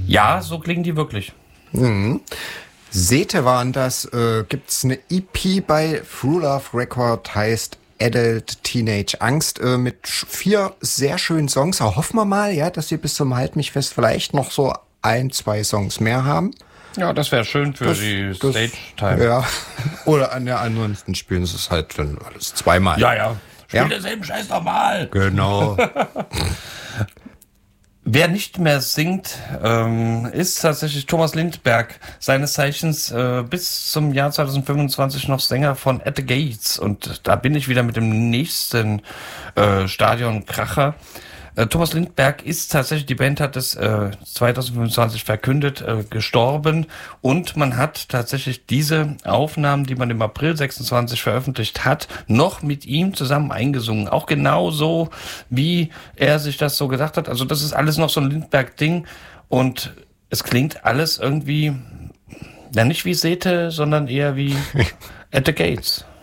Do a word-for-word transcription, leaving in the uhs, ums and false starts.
Ja, so klingen die wirklich. Mhm. Sete waren das, äh, gibt's eine E P bei Through Love Record, heißt Adult Teenage Angst, äh, mit vier sehr schönen Songs. Aber hoffen wir mal, ja, dass sie bis zum Halt mich fest vielleicht noch so ein, zwei Songs mehr haben. Ja, das wäre schön für Das- die das- Stage-Time. Ja. Oder an der ansonsten spielen sie es halt dann alles zweimal. Ja, ja. Spiel Ja. denselben Scheiß nochmal. Genau. Wer nicht mehr singt, ähm, ist tatsächlich Thomas Lindberg, seines Zeichens äh, bis zum Jahr zwanzig fünfundzwanzig noch Sänger von At the Gates. Und da bin ich wieder mit dem nächsten äh, Stadionkracher. Äh, Thomas Lindberg ist tatsächlich, die Band hat es äh, zwanzig fünfundzwanzig verkündet, äh, gestorben. Und man hat tatsächlich diese Aufnahmen, die man im April sechsundzwanzig veröffentlicht hat, noch mit ihm zusammen eingesungen. Auch genauso, wie er sich das so gedacht hat. Also das ist alles noch so ein Lindberg-Ding. Und es klingt alles irgendwie, ja nicht wie Sete, sondern eher wie At the Gates.